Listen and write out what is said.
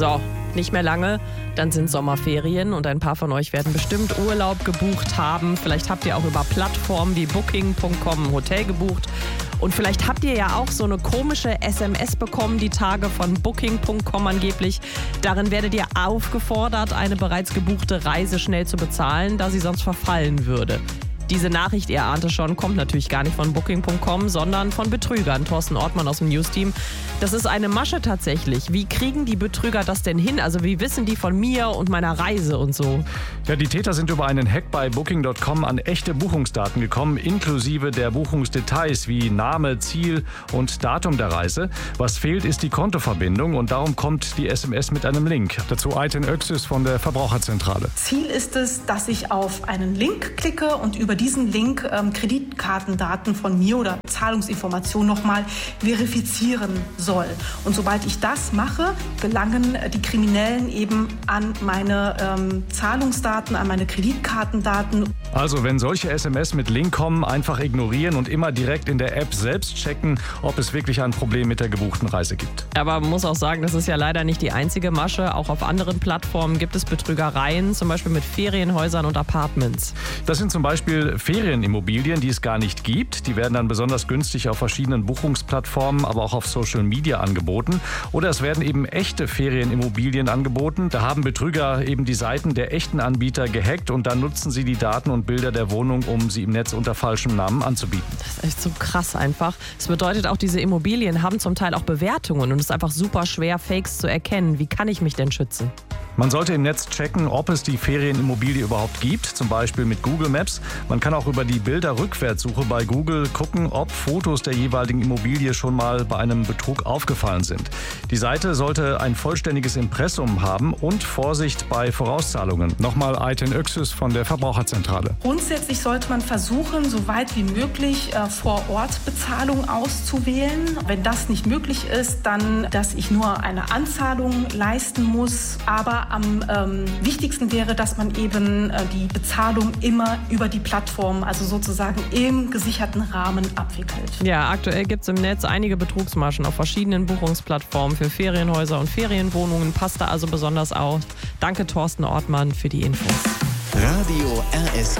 So, nicht mehr lange, dann sind Sommerferien und ein paar von euch werden bestimmt Urlaub gebucht haben. Vielleicht habt ihr auch über Plattformen wie Booking.com ein Hotel gebucht. Und vielleicht habt ihr ja auch so eine komische SMS bekommen, die Tage von Booking.com angeblich. Darin werdet ihr aufgefordert, eine bereits gebuchte Reise schnell zu bezahlen, da sie sonst verfallen würde. Diese Nachricht, ihr ahnt es schon, kommt natürlich gar nicht von Booking.com, sondern von Betrügern. Thorsten Ortmann aus dem News-Team. Das ist eine Masche tatsächlich. Wie kriegen die Betrüger das denn hin? Also wie wissen die von mir und meiner Reise und so? Ja, die Täter sind über einen Hack bei Booking.com an echte Buchungsdaten gekommen, inklusive der Buchungsdetails wie Name, Ziel und Datum der Reise. Was fehlt, ist die Kontoverbindung und darum kommt die SMS mit einem Link. Dazu Ayten Öksüz von der Verbraucherzentrale. Ziel ist es, dass ich auf einen Link klicke und über diesen Link Kreditkartendaten von mir oder Zahlungsinformationen nochmal verifizieren soll. Und sobald ich das mache, gelangen die Kriminellen eben an meine Zahlungsdaten, an meine Kreditkartendaten. Also wenn solche SMS mit Link kommen, einfach ignorieren und immer direkt in der App selbst checken, ob es wirklich ein Problem mit der gebuchten Reise gibt. Aber man muss auch sagen, das ist ja leider nicht die einzige Masche. Auch auf anderen Plattformen gibt es Betrügereien, zum Beispiel mit Ferienhäusern und Apartments. Das sind zum Beispiel Ferienimmobilien, die es gar nicht gibt. Die werden dann besonders günstig auf verschiedenen Buchungsplattformen, aber auch auf Social Media angeboten. Oder es werden eben echte Ferienimmobilien angeboten. Da haben Betrüger eben die Seiten der echten Anbieter gehackt und dann nutzen sie die Daten und Bilder der Wohnung, um sie im Netz unter falschem Namen anzubieten. Das ist echt so krass einfach. Das bedeutet auch, diese Immobilien haben zum Teil auch Bewertungen und es ist einfach super schwer, Fakes zu erkennen. Wie kann ich mich denn schützen? Man sollte im Netz checken, ob es die Ferienimmobilie überhaupt gibt, zum Beispiel mit Google Maps. Man kann auch über die Bilderrückwärtssuche bei Google gucken, ob Fotos der jeweiligen Immobilie schon mal bei einem Betrug aufgefallen sind. Die Seite sollte ein vollständiges Impressum haben und Vorsicht bei Vorauszahlungen. Nochmal Ayten Öksüz von der Verbraucherzentrale. Grundsätzlich sollte man versuchen, so weit wie möglich Vor-Ort-Bezahlung auszuwählen. Wenn das nicht möglich ist, dann, dass ich nur eine Anzahlung leisten muss. Aber am wichtigsten wäre, dass man eben die Bezahlung immer über die Plattform, also sozusagen im gesicherten Rahmen abwickelt. Ja, aktuell gibt es im Netz einige Betrugsmaschen auf verschiedenen Buchungsplattformen für Ferienhäuser und Ferienwohnungen. Passt da also besonders auf. Danke Thorsten Ortmann für die Infos. Radio RSG.